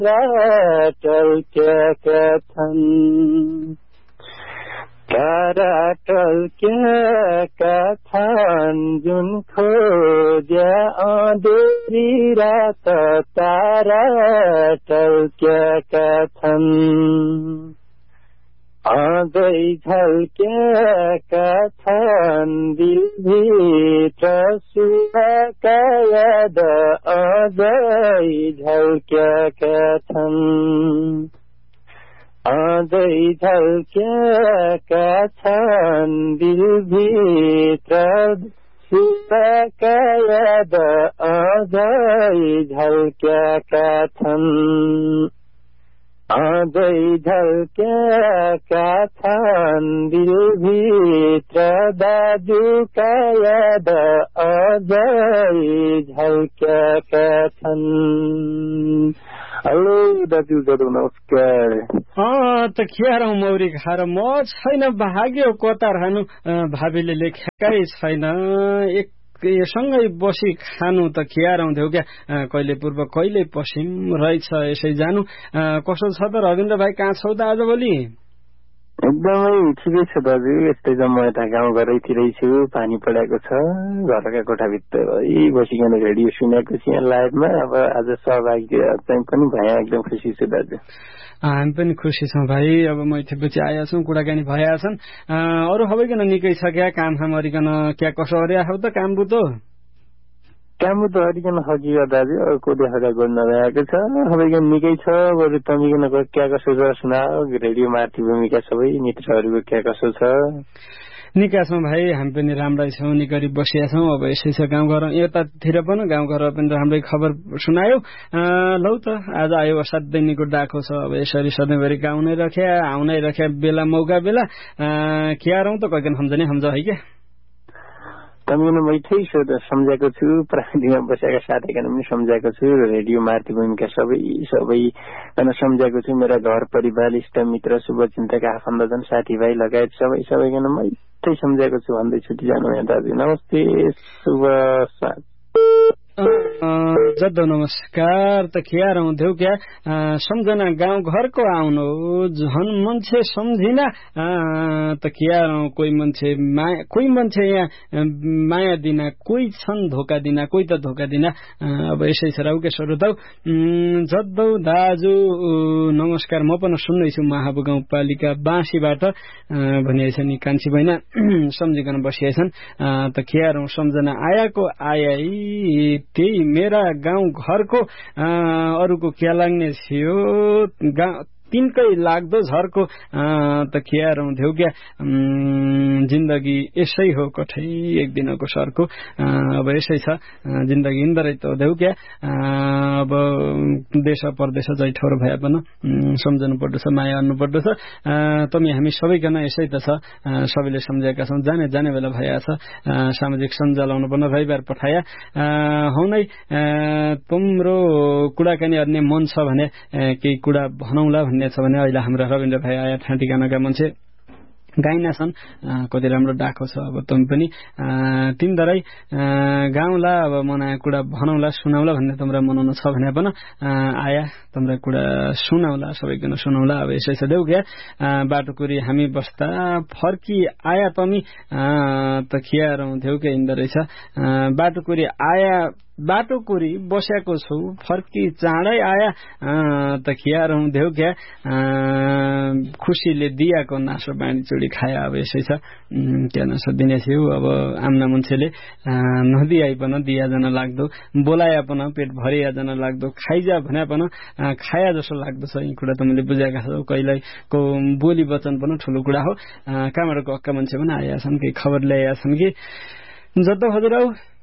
टल्क्या कथन तारा टल्क्या कथन जुन खोज्या अँधेरी रात तारा टल्क्या कथन आँदै झल्क्याका छन् दिलभित्र सुहाका याद आँदै झल्क्याका छन् आँदै झल्क्याका छन् दिलभित्र सुहाका याद आँदै झल्क्याका छन् आँदै झल्क्याका छन् दिलभित्र दाजुका याद आँदै झल्क्याका छन्। हेलो दाजु नमस्कार। त खियार मौरी खाएर म छैन भाग्यो कता रहनु भाबीले लेखेकै छैन सँगै बसी खानु त खियार आउँथ्यौ क्या कहिले पूर्व कहिले पश्चिम रहेछ यसै जानु कसो छ त रविन्द्र भाइ कहाँ छौ त आजभोलि? एकदमै ठिकै छ दाजु यस्तै त म यता गाउँघरैतिरै छु पानी परेको छ घरका कोठाभित्र बसिकन रेडियो सुनेको छु यहाँ लाइभमा अब आज सहभागी चाहिँ पनि भए एकदम खुसी छु दाजु। हामी पनि खुसी छौँ भाइ अब मैथिपछि आएका छौँ कुराकानी भएका छन् अरू सबैकन निकै छ क्या काम अरिकन क्या कसो अरिया हौ त काम बुतो अरिकन हकियो दाजु कोदे हका गर्न नभएको छ सबैकन निकै छ बरु तमिकन क्या कसो छ सुनाओ रेडियो मातृभूमिका सबै मित्रहरूको क्या कसो छ? निका छौँ भाइ हामी पनि राम्रै छौँ निकरी बसिया छौँ अब यसै छ गाउँघर यतातिर पनि गाउँघर पनि राम्रै खबर सुनायो लौ त आज आयो असाध्यै निको डाको छ अब यसरी सधैँभरि गाउनै आउनै बेला मौका बेला क्यारौँ त कहिकन सम्झने सम्झ है क्या तपाईँ मैठै सम्झाएको छु प्राविधिकमा बसेका साथीकन पनि सम्झाएको छु रेडियो मातृभूमिका सबैकन सम्झाएको छु मेरा घर परिवार इष्ट मित्र शुभचिन्तक आफन्तजन साथीभाइ लगायत सबैकन मैठै सम्झाएको छु भन्दै छुट्टी जानु यहाँ दाजु नमस्ते शुभ साथ जद्दो नमस्कार त खियार आउँथ्यौ क्या सम्झना गाउँ घरको आउनु झन मान्छे सम्झिना त खियार कोही मान्छे यहाँ माया दिना कोही छन् धोका दिना कोही त धोका दिना अब यसै छ राउ के श्रोतौ जद्दौ दाजु नमस्कार म पनि सुन्दैछु महाबु गाउँपालिका बाँसीबाट भनिएछ नि कान्छी बहिना सम्झिकन बसिएछन् त खियार सम्झना आयाको आया त्यही मेरा गाउँ घरको अरूको क्या लाग्ने थियो तिनकै लाग्दो झर्को त खियार हुन्थ्यो क्या जिन्दगी यसै हो कठै एक दिनको सरको अब यसै छ जिन्दगी इन्दरै त हुँदै क्या अब देश परदेश जाइ ठोर भए पनि सम्झनु पर्दछ माया गर्नु पर्दछ तमी हामी सबैजना यसै त छ सबैले सम्झेका छौँ जाने बेला भइरहेछ सामाजिक सञ्जाल आउनु पर्ने रविबार पठाया हौ नै तिम्रो कुराकानी गर्ने मन छ भने केही कुरा भनौँला भन्ने छ भने अहिले हाम्रो रविन्द्र भाइ आया ठाँटीकानका मान्छे गाइना छन् कति राम्रो डाको छ अब तुम पनि तिनदरै गाउँला अब मनाया कुरा भनौँला सुनाउला भन्ने तिम्रो मनाउनु छ भने पनि आया तिम्रो कुरा सुनाउला सबैजना सुनाउला अब यसै छ देऊ क्या बाटोकुरी हामी बस्दा फर्की आया तमी त खियार हुन्थ्यौ क्या इन्दो रहेछ बाटोकुरी आया बाटोकुरी बसेको छु फर्की चाँडै आया त खियार हुन्थ्यौ क्या खुसीले दियाको नासो बाँडी चुडी खाया अब यसै छ क्या नासो दिने थियो अब आम्ना मान्छेले नदिआइ पनि दिया जान लाग्दो बोलाया पनि पेट भरिया जान लाग्दो खाइजा भने पनि खाया जसो लाग्दो छ यी कुरा त मैले बुझाएका छौ कहिलेको बोली वचन पनि ठुलो कुरा हो कहाँबाटको अक्का मान्छे पनि आएका छन् केही खबर ल्याएका छन् कि जस्तो हजुर